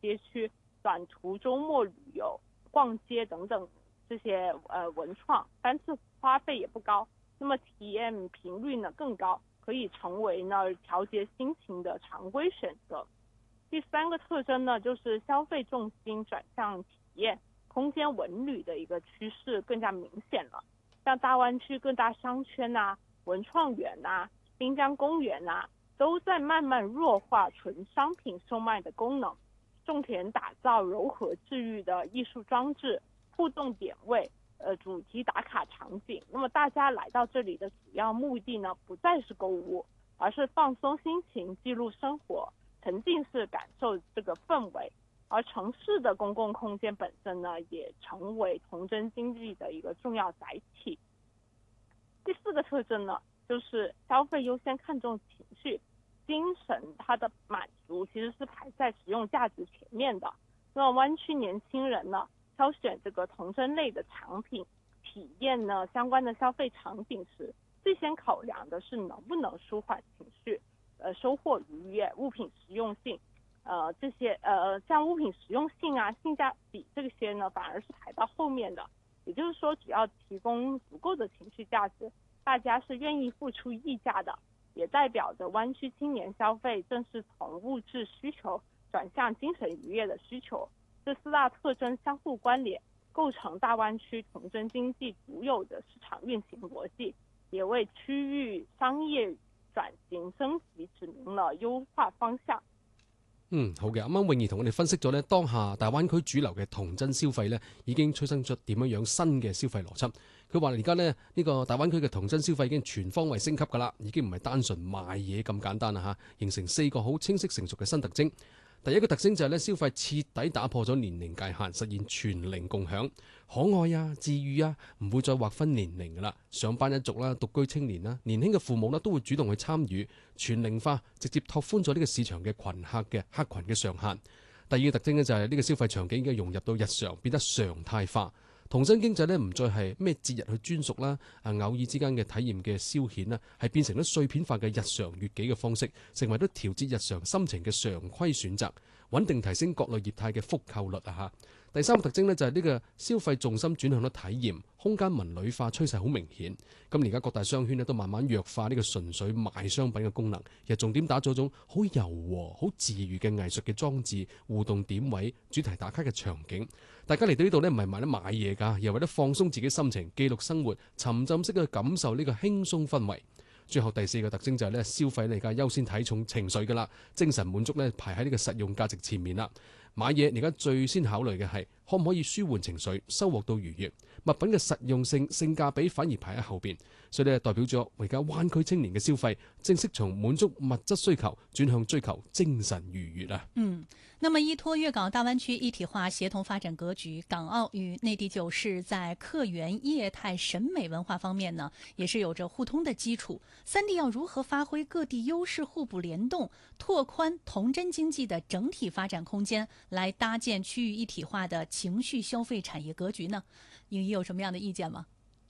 街区、短途周末旅游、逛街等等这些文创，单次花费也不高，那么体验频率呢更高，可以成为呢调节心情的常规选择。第三个特征呢，就是消费重心转向体验、空间文旅的一个趋势更加明显了。像大湾区各大商圈啊、文创园啊、滨江公园啊，都在慢慢弱化纯商品售卖的功能，重点打造柔和治愈的艺术装置、互动点位、主题打卡场景。那么大家来到这里的主要目的呢，不再是购物，而是放松心情、记录生活、沉浸式感受这个氛围。而城市的公共空间本身呢，也成为童真经济的一个重要载体。第四个特征呢，就是消费优先看重情绪、精神，它的满足其实是排在实用价值前面的。那么湾区年轻人呢，挑选这个童真类的产品、体验呢相关的消费场景时，最先考量的是能不能舒缓情绪，收获愉悦、物品实用性。这些像物品实用性啊、性价比这些呢，反而是排到后面的。也就是说，只要提供足够的情绪价值，大家是愿意付出溢价的，也代表着湾区青年消费正是从物质需求转向精神愉悦的需求。这四大特征相互关联，构成大湾区童真经济独有的市場運行邏輯，也為區域商業轉型升級指明了優化方向。 好嘅，啱啱泳兒同我哋分析咗咧，當下大灣區主流嘅童真消費咧，已經催生出點樣新嘅消費邏輯。佢話而家咧呢個大灣區嘅童真消費已經全方位升級㗎啦，已經唔係單純賣嘢咁簡單啦嚇，形成4個好清晰成熟嘅新特徵。第一個特徵就係咧，消費徹底打破咗年齡界限，實現全齡共享，可愛啊、治愈啊，唔會再劃分年齡㗎啦。上班一族啦、獨居青年啦、年輕嘅父母啦，都會主動去參與，全齡化直接拓寬咗呢個市場嘅群客嘅客群嘅上限。第二個特徵咧就係呢個消費場景已經融入到日常，變得常態化。童真經濟咧唔再係咩節日去專屬啦，偶爾之間嘅體驗嘅消遣啦，係變成咗碎片化嘅日常悅己嘅方式，成為咗調節日常心情嘅常規選擇，穩定提升各類業態嘅復購率啊！第三個特徵呢，就係呢個消費重心轉向咗體驗，空間文旅化趨勢好明顯。咁而家各大商圈呢都慢慢弱化呢個純粹賣商品嘅功能，其實重點打造種好柔和、好治愈嘅藝術嘅裝置、互動點位、主題打卡嘅場景。大家嚟到呢度呢，唔係為咗買嘢㗎，而係為咗放鬆自己心情、記錄生活、沉浸式嘅感受呢個輕鬆氛圍。最後第四個特徵就係咧，消費你而家優先睇重情緒㗎啦，精神滿足咧排喺呢個實用價值前面啦。買嘢而家最先考慮嘅係可唔可以舒緩情緒、收穫到愉悅，物品嘅實用性、性價比反而排喺後邊。所以咧代表咗而家灣區青年嘅消費正式從滿足物質需求轉向追求精神愉悅啊。 那麼依託粵港大灣區一體化協同發展格局，港澳與內地九市在客源業態審美文化方面呢，也是有着互通的基礎。三地要如何發揮各地優勢互補聯動，拓寬童真經濟的整體發展空間，來搭建區域一體化的情緒消費產業格局呢？你有什麼樣的意見嗎？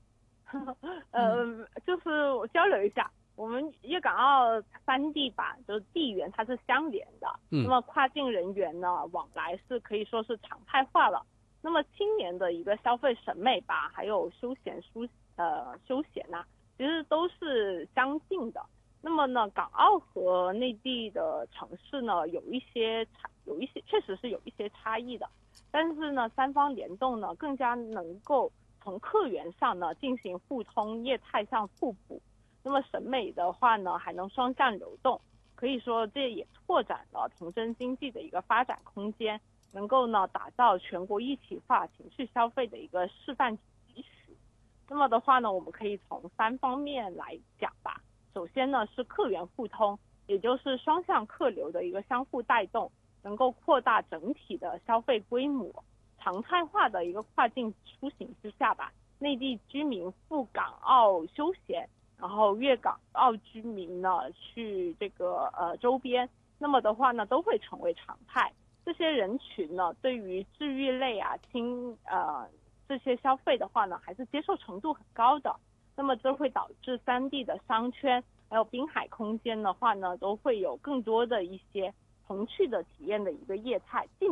就是我交流一下，我們粵港澳三地吧，就是地緣它是相連的，那麼跨境人員呢往來是可以說是常態化了。那麼青年的一個消費審美吧，還有休閒啊，其實都是相近的。那麼呢，港澳和內地的城市呢，有一些確實是有一些差異的，但是呢，三方聯動呢，更加能夠從客源上呢進行互通，業態上互補。那麼審美的話呢，還能雙向流動，可以說這也拓展了童真經濟的一個發展空間，能夠呢打造全國一體化情緒消費的一個示範期許。那麼的話呢，我們可以從三方面來講吧。首先呢是客源互通，也就是雙向客流的一個相互帶動，能夠擴大整體的消費規模。常態化的一個跨境出行之下吧，內地居民赴港澳休閒，然後粵港澳居民呢去這個周邊，那麼的話呢都會成為常態。這些人群呢對於治愈類啊這些消費的話呢還是接受程度很高的。那麼這會導致三地的商圈還有濱海空間的話呢都會有更多的一些童趣的體驗的一個業態。